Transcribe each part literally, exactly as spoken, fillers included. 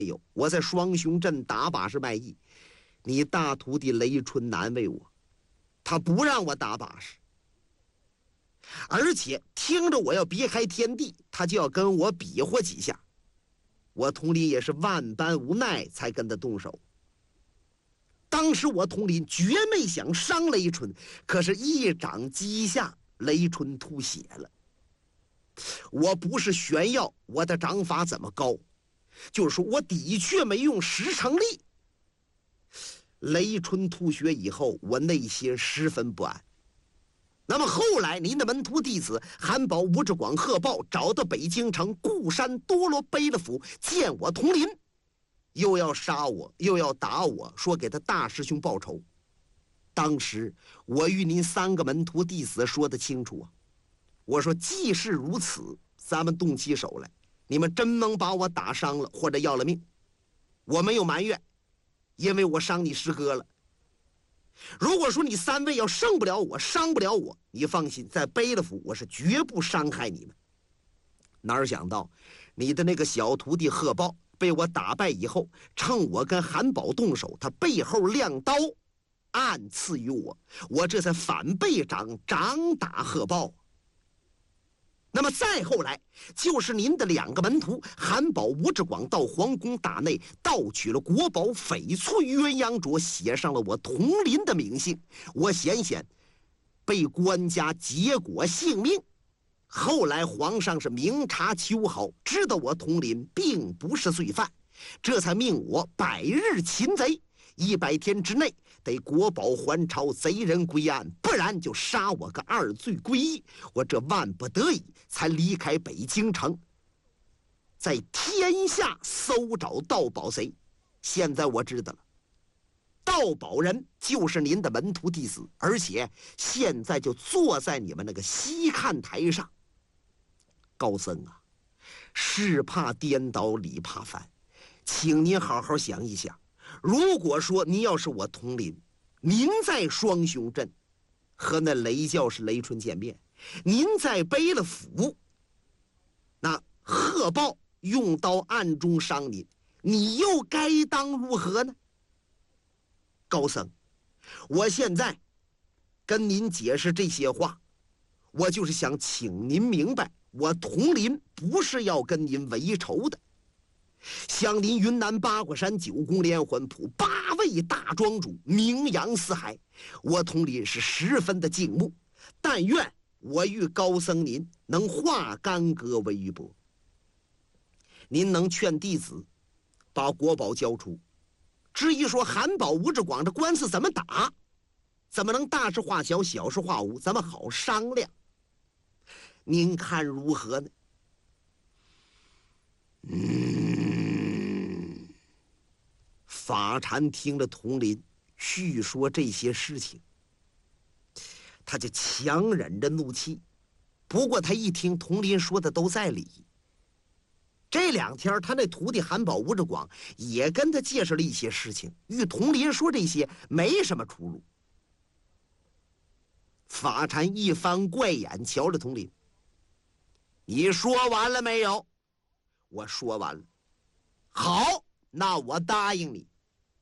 有，我在双雄镇打把式卖艺，你大徒弟雷春难为我，他不让我打把式，而且听着我要别开天地，他就要跟我比划几下。我佟林也是万般无奈才跟他动手。当时我佟林绝没想伤雷春，可是一掌击下，雷春吐血了。我不是炫耀我的掌法怎么高，就是说我的确没用十成力。雷春吐血以后，我内心十分不安。那么后来您的门徒弟子韩宝、吴志广、贺豹找到北京城固山多罗贝勒府，见我佟林，又要杀我又要打我，说给他大师兄报仇。当时我与您三个门徒弟子说得清楚啊，我说既是如此，咱们动起手来，你们真能把我打伤了或者要了命，我没有埋怨，因为我伤你师哥了。如果说你三位要胜不了我，伤不了我，你放心，在贝勒府我是绝不伤害你们。哪儿想到你的那个小徒弟贺豹被我打败以后，趁我跟韩宝动手，他背后亮刀暗刺于我，我这才反背掌掌打贺豹。那么再后来，就是您的两个门徒韩宝、吴志广到皇宫大内盗取了国宝翡翠鸳鸯镯，写上了我佟林的名姓，我险险被官家结果性命。后来皇上是明察秋毫，知道我佟林并不是罪犯，这才命我百日擒贼，一百天之内得国宝还朝，贼人归案，不然就杀我个二罪归一。我这万不得已才离开北京城，在天下搜找盗宝贼。现在我知道了，盗宝人就是您的门徒弟子，而且现在就坐在你们那个西看台上。高僧啊，事怕颠倒，理怕翻，请您好好想一想，如果说您要是我佟林，您在双雄镇和那雷教士雷春见面，您在贝勒府，那贺豹用刀暗中伤您，你又该当如何呢？高僧，我现在跟您解释这些话，我就是想请您明白，我佟林不是要跟您为仇的。像您云南八卦山九宫连环谱八位大庄主名扬四海，我佟林是十分的敬慕，但愿我与高僧您能化干戈为玉帛，您能劝弟子把国宝交出。至于说韩宝、吴志广这官司怎么打，怎么能大事化小，小事化无，咱们好商量，您看如何呢？嗯，法禅听了佟林叙说这些事情，他就强忍着怒气。不过他一听佟林说的都在理，这两天他那徒弟韩宝、吴志广也跟他介绍了一些事情，与佟林说这些没什么出入。法禅一翻怪眼瞧着佟林，你说完了没有？我说完了。好，那我答应你。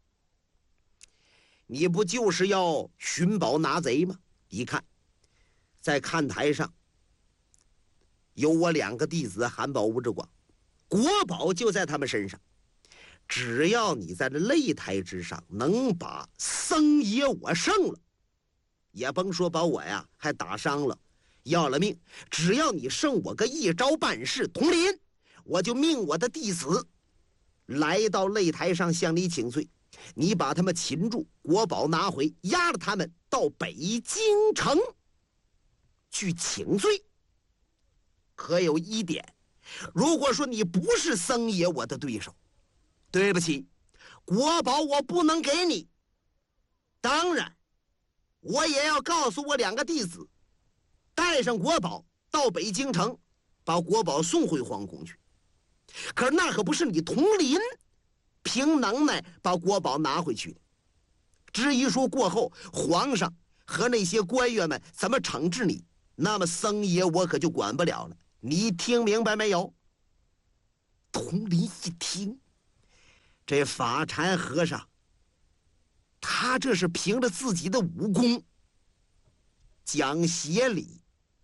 你不就是要寻宝拿贼吗？一看，在看台上有我两个弟子韩宝、吴志广，国宝就在他们身上。只要你在这擂台之上能把僧爷我胜了，也甭说把我呀还打伤了，要了命，只要你胜我个一招半式，佟林我就命我的弟子来到擂台上向你请罪，你把他们擒住，国宝拿回，押了他们到北京城去请罪。可有一点，如果说你不是僧爷我的对手，对不起，国宝我不能给你。当然我也要告诉我两个弟子，带上国宝到北京城，把国宝送回皇宫去。可是那可不是你佟林凭能耐把国宝拿回去的。至于说过后皇上和那些官员们怎么惩治你，那么僧爷我可就管不了了。你听明白没有？佟林一听， 这法禅和尚，他这是凭着自己的武功讲邪理。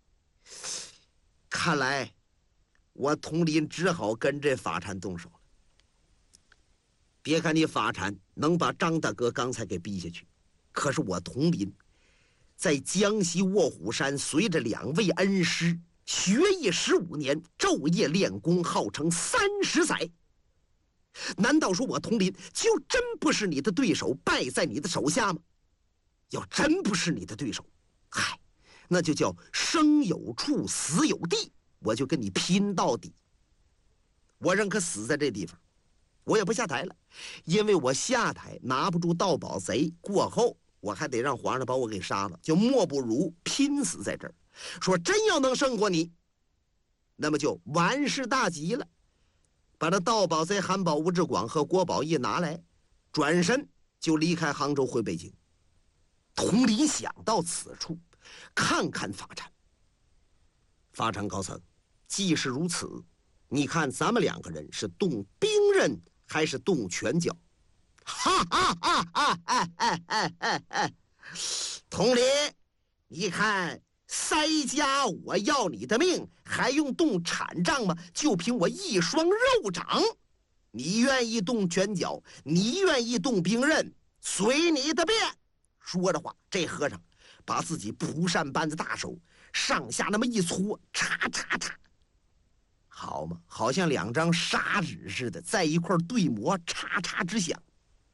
看来我佟林只好跟这法禅动手了。别看你法禅能把张大哥刚才给逼下去，可是我佟林在江西卧虎山随着两位恩师学艺十五年，昼夜练功，号称三十载。难道说我佟林就真不是你的对手，败在你的手下吗？要真不是你的对手，嗨，那就叫生有处，死有地，我就跟你拼到底。我认可死在这地方，我也不下台了，因为我下台拿不住盗宝贼，过后我还得让皇上把我给杀了，就莫不如拼死在这儿。说真要能胜过你，那么就万事大吉了。把这盗宝贼韩宝、吴志广和郭宝义拿来，转身就离开杭州回北京。佟林想到此处，看看法禅。法禅高僧，既是如此，你看咱们两个人是动兵刃还是动拳脚？哈哈哈哈！哎哎哎哎哎！佟林，你看塞家我要你的命，还用动禅杖吗？就凭我一双肉掌，你愿意动拳脚，你愿意动兵刃，随你的便。说着话，这和尚把自己蒲扇般的大手上下那么一搓，嚓嚓嚓，好嘛，好像两张砂纸似的，在一块对磨，嚓嚓直响。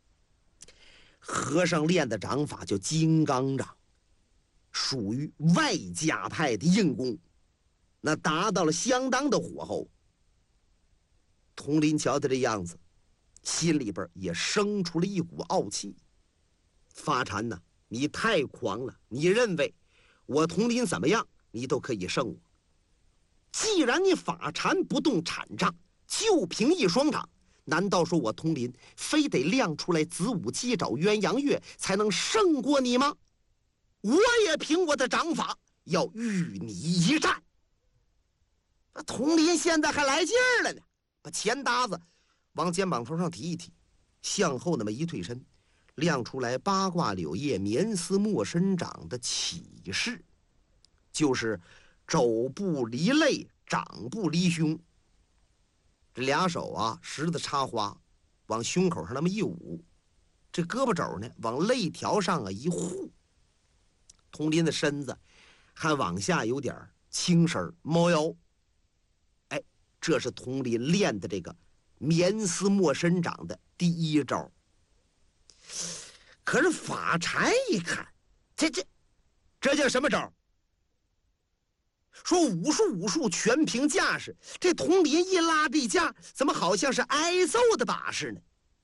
和尚练的掌法叫金刚掌，属于外家派的硬功，那达到了相当的火候。佟林瞧他这样子，心里边也生出了一股傲气。法禅呐，你太狂了！你认为我佟林怎么样，你都可以胜我。既然你法禅不动禅杖，就凭一双掌，难道说我佟林非得亮出来子午鸡爪鸳鸯月才能胜过你吗？我也凭我的掌法要与你一战。佟林现在还来劲儿了呢，把钱搭子往肩膀头上提一提，向后那么一退身，亮出来八卦柳叶绵丝陌生掌的起势，就是肘部离肋，掌部离胸。这俩手啊，十字插花，往胸口上那么一捂，这胳膊肘呢往肋条上啊一护。佟林的身子还往下有点轻身猫腰。哎，这是佟林练的这个绵丝陌生掌的第一招。可是法禅一看，这这这叫什么招？说武术武术全凭架势，这佟林一拉这架，怎么好像是挨揍的把式呢？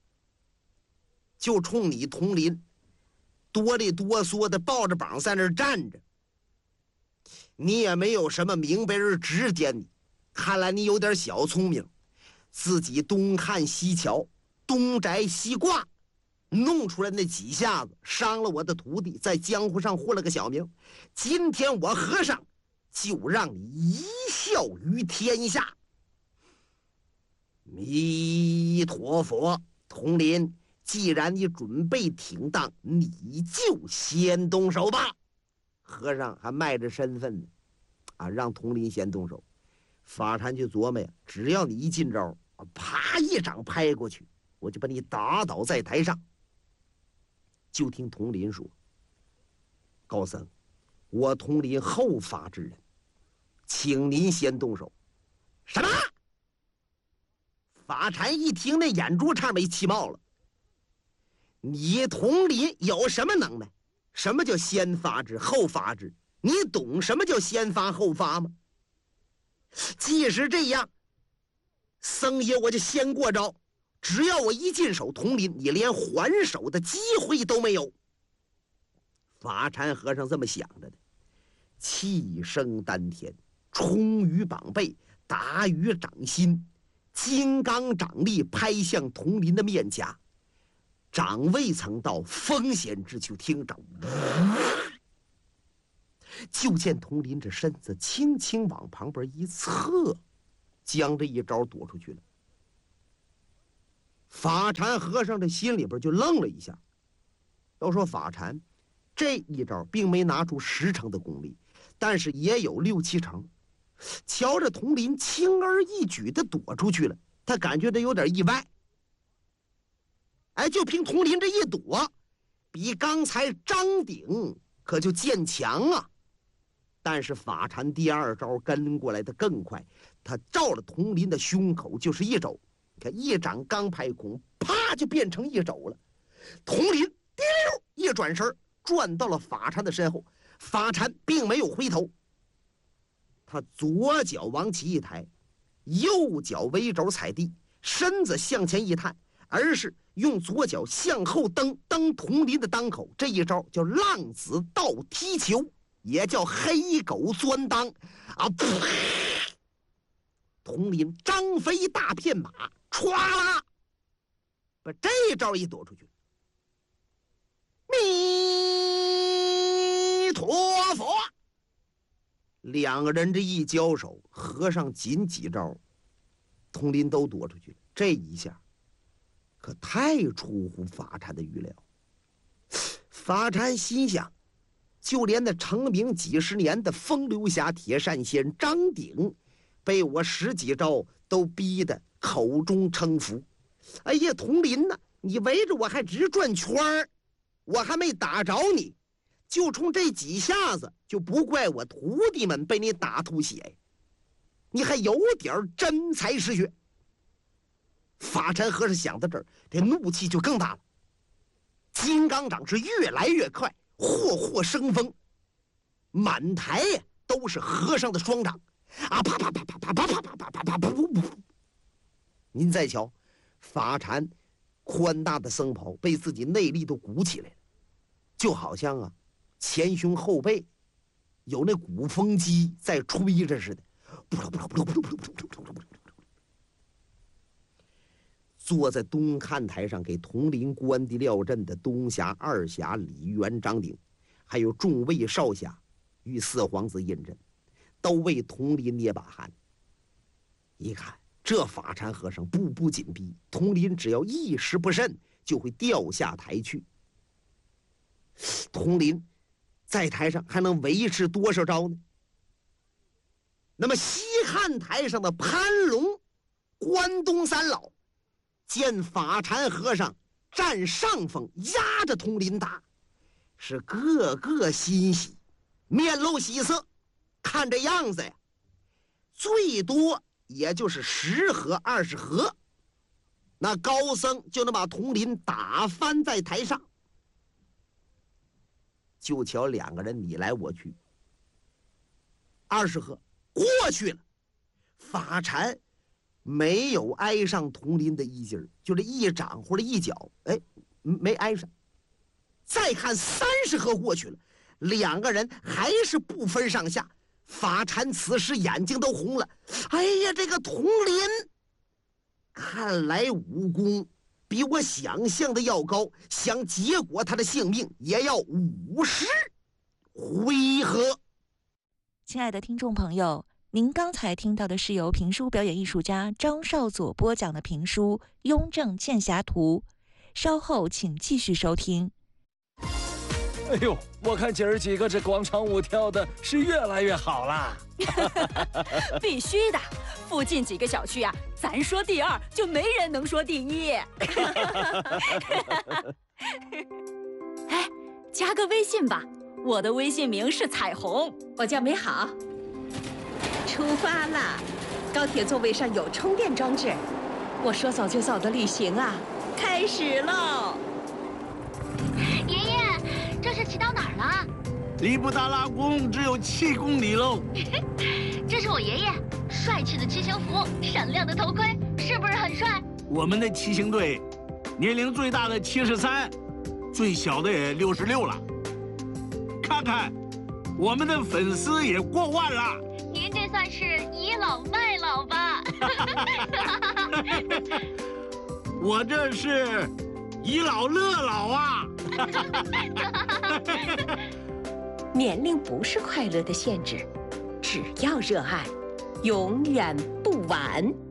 就冲你佟林哆里哆嗦的抱着膀在那儿站着，你也没有什么明白人指点你，看来你有点小聪明，自己东看西瞧，东摘西挂，弄出来那几下子，伤了我的徒弟，在江湖上混了个小名。今天我和尚就让你一笑于天下。弥陀佛，佟林，既然你准备挺当，你就先动手吧。和尚还卖着身份呢，啊，让佟林先动手。法禅就琢磨呀，只要你一进招，啪一掌拍过去，我就把你打倒在台上。就听佟林说：“高僧，我佟林后发制人，请您先动手。”什么？法禅一听，那眼珠差没气冒了。你佟林有什么能耐？什么叫先发制后发制？你懂什么叫先发后发吗？即使这样，僧爷我就先过招，只要我一进手佟林，你连还手的机会都没有。法禅和尚这么想着的，气升丹田，冲于膀背，达于掌心，金刚掌力拍向佟林的面颊。掌未曾到，风险之秋，听着，就见佟林这身子轻轻往旁边一侧，将这一招躲出去了。 法禅和尚这心里边就愣了一下。要说法禅这一招并没拿出十成的功力，但是也有六七成。瞧着佟林轻而易举地躲出去了，他感觉到有点意外。哎，就凭佟林这一躲，比刚才张鼎可就见强啊。但是法禅第二招跟过来的更快，他照了佟林的胸口就是一肘，看一掌刚拍空，啪就变成一肘了。佟林滴溜一转身，转到了法禅的身后。法禅并没有回头，他左脚往起一抬，右脚围肘踩地，身子向前一探，而是用左脚向后蹬，蹬佟林的裆口。这一招叫浪子倒踢球，也叫黑狗钻裆啊！佟林张飞大片马，歘啦，把这招一躲出去。弥陀佛！两个人这一交手，和尚仅几招，佟林都躲出去了。这一下可太出乎法禅的预料。法禅心想，就连那成名几十年的风流侠铁扇仙张鼎，被我十几招都逼得口中称服。哎呀，佟林呐，你围着我还直转圈儿，我还没打着你，就冲这几下子，就不怪我徒弟们被你打吐血，你还有点真才实学。法禅和尚想到这儿，这怒气就更大了。金刚掌是越来越快，霍霍生风，满台呀都是和尚的双掌啊！啪啪啪啪啪啪啪啪啪啪啪啪啪！您再瞧，法禅宽大的僧袍被自己内力都鼓起来了，就好像啊前胸后背有那鼓风机在吹着似的。坐在东看台上给佟林关帝廖阵的东侠、二侠李元、张鼎，还有众位少侠与四皇子胤禛，都为佟林捏把汗。一看这法禅和尚步步紧逼，佟林只要一时不慎就会掉下台去。佟林在台上还能维持多少招呢？那么西汉台上的潘龙、关东三老见法禅和尚占上风，压着佟林打，是个个欣喜，面露喜色。看这样子呀，最多也就是十合二十合，那高僧就能把佟林打翻在台上。就瞧两个人你来我去，二十合过去了，法禅没有挨上佟林的一筋儿，就这一掌或者一脚，哎，没挨上。再看三十合过去了，两个人还是不分上下。法禅此时眼睛都红了，哎呀，这个佟林看来武功比我想象的要高，想结果他的性命也要五十回合。 亲爱的听众朋友，您刚才听到的是由评书表演艺术家张少佐播讲的评书《雍正剑侠图》，稍后请继续收听。 哎呦，我看姐儿几个这广场舞跳的是越来越好啦！ 必须的，附近几个小区啊，咱说第二就没人能说第一。哎，加个微信吧，我的微信名是彩虹， 我叫美好。出发啦！高铁座位上有充电装置，我说走就走的旅行啊，开始喽！ 爷爷，这是骑到哪儿了？ 离布达拉宫只有七公里喽。 这是我爷爷，帅气的骑行服，闪亮的头盔，是不是很帅？ 我们的骑行队，年龄最大的七十三，最小的也六十六了。看看，我们的粉丝也过万了。 您这算是倚老卖老吧？ 我这是倚老乐老啊！ 年龄不是快乐的限制，只要热爱，永远不晚。